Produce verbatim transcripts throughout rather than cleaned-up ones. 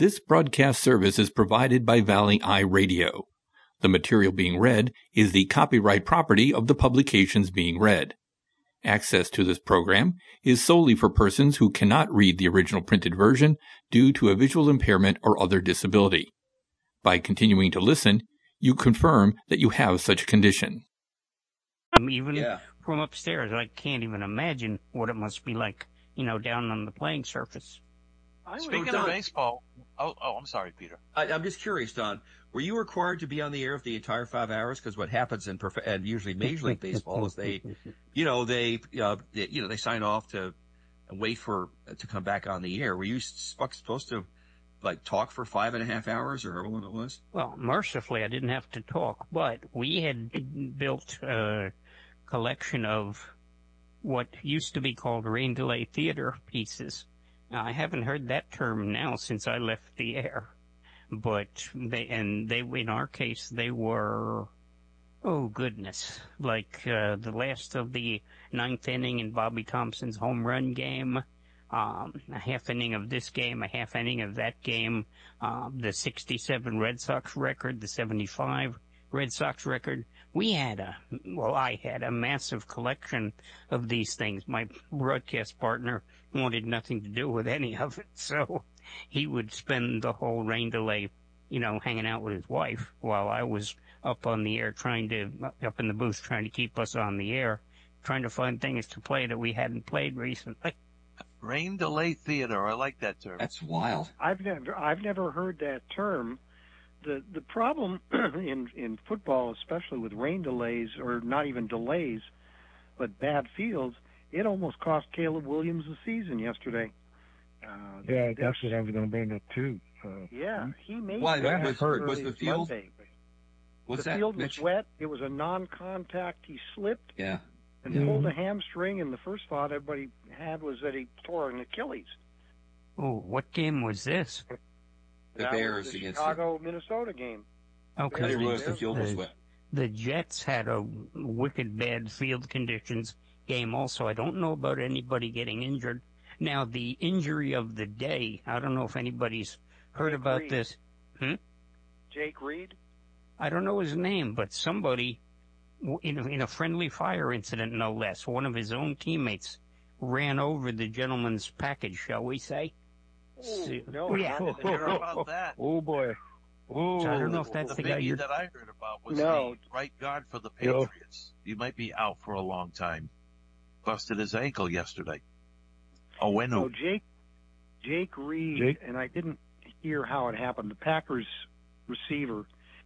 This broadcast service is provided by Valley Eye Radio. The material being read is the copyright property of the publications being read. Access to this program is solely for persons who cannot read the original printed version due to a visual impairment or other disability. By continuing to listen, you confirm that you have such a condition. Even Yeah. from upstairs, I can't even imagine what it must be like, you know, down on the playing surface. I was- Speaking Don, of baseball, oh, oh, I'm sorry, Peter. I, I'm just curious, Don. Were you required to be on the air for the entire five hours? Because what happens in prof- and usually Major League Baseball is they, you know, they, uh, they, you know, they sign off to wait for to come back on the air. Were you sp- supposed to like talk for five and a half hours or however long it was? Well, mercifully, I didn't have to talk, but we had built a collection of what used to be called rain delay theater pieces. Now, I haven't heard that term now since I left the air, but they, and they, in our case, they were, oh goodness, like uh, the last of the ninth inning in Bobby Thompson's home run game, um, a half inning of this game, a half inning of that game, uh, the sixty-seven Red Sox record, the seventy-five Red Sox record. We had a, well, I had a massive collection of these things. My broadcast partner wanted nothing to do with any of it, so he would spend the whole rain delay, you know, hanging out with his wife while I was up on the air trying to, up in the booth trying to keep us on the air, trying to find things to play that we hadn't played recently. Rain delay theater. I like that term. That's wild. I've never I've never heard that term. The the problem in in football, especially with rain delays, or not even delays, but bad fields, it almost cost Caleb Williams the season yesterday. Uh, Yeah, that's what I was going to bring up too. Uh, Yeah, he made Why, that was- early was the field- Monday. What's the that, field Mitch? was wet. It was a non-contact. He slipped Yeah. and Mhm. pulled a hamstring, and the first thought everybody had was that he tore an Achilles. Oh, what game was this? The That Bears was the against Chicago Minnesota game. Okay. the, it was the field was the- wet. The Jets had a wicked bad field conditions game also. I don't know about anybody getting injured. Now, the injury of the day, I don't know if anybody's heard Jake about Reed. this. Hmm? Jake Reed. I don't know his name, but somebody, w- in a, in a friendly fire incident, no less, one of his own teammates ran over the gentleman's package, shall we say? So- no, yeah. not in the Hear about that. oh boy. Oh, So I don't know if that's The the guy biggie you're... that I heard about was No. the right guard for the Yo. Patriots. He might be out for a long time. Busted his ankle yesterday. Oh, when So Jake, Jake Reed, Jake? and I didn't hear how it happened. The Packers receiver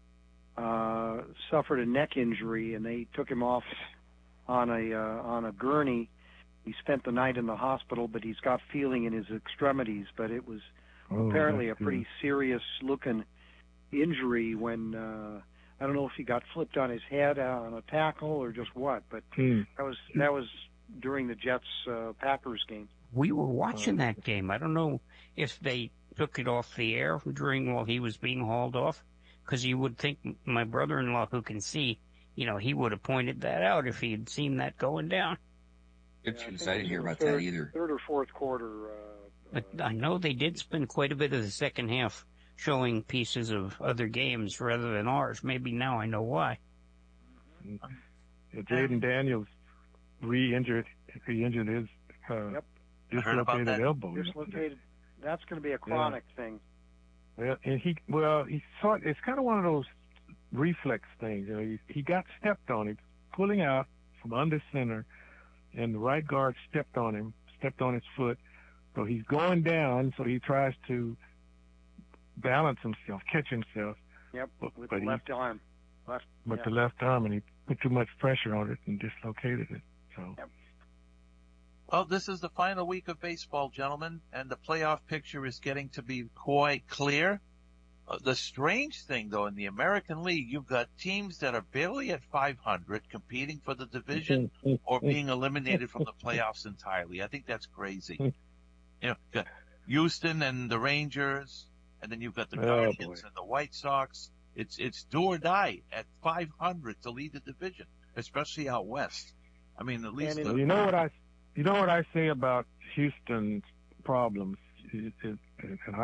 uh, suffered a neck injury, and they took him off on a uh, on a gurney. He spent the night in the hospital, but he's got feeling in his extremities. But it was oh, apparently a that's pretty serious looking injury when uh, I don't know if he got flipped on his head uh, on a tackle or just what. But good. that was that was during the Jets uh, Packers game. We were watching that game. I don't know if they took it off the air during while he was being hauled off, because you would think my brother-in-law, who can see, you know, he would have pointed that out if he had seen that going down. Good Yeah, I news. think I it didn't hear was about the that third- either. Third or fourth quarter. Uh, But uh, I know they did spend quite a bit of the second half showing pieces of other games rather than ours. Maybe now I know why. Yeah, Jaden Daniels re-injured. He injured his uh, Yep. I heard about dislocated that. elbow. dislocated. That's going to be a chronic thing. Well, and he well he thought it's kind of one of those reflex things. You know, he, he got stepped on. He pulling out from under center, and the right guard stepped on him, stepped on his foot. So he's going down. So he tries to balance himself, catch himself. Yep, But, with but the he, left arm. Left. with yeah. the left arm, and he put too much pressure on it and dislocated it. So. Yep. Well, this is the final week of baseball, gentlemen, and the playoff picture is getting to be quite clear. Uh, the strange thing, though, in the American League, you've got teams that are barely at five hundred competing for the division or being eliminated from the playoffs entirely. I think that's crazy. You know, you've got Houston and the Rangers, and then you've got the Oh, Guardians boy. and the White Sox. It's it's do or die at five hundred to lead the division, especially out west. I mean, at least And the, Well, you know what I, you know what I say about Houston's problems, is, is, and